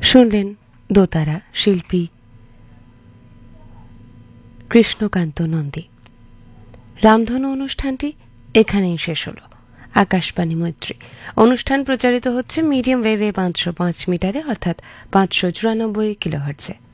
শুনলেন দোতারা শিল্পী কৃষ্ণকান্ত নন্দী। রামধনু অনুষ্ঠানটি এখানেই শেষ হলো। আকাশবাণী মৈত্রী অনুষ্ঠান প্রচারিত হচ্ছে মিডিয়াম ওয়েভে 505 মিটারে অর্থাৎ 594 কিলোহার্টজে।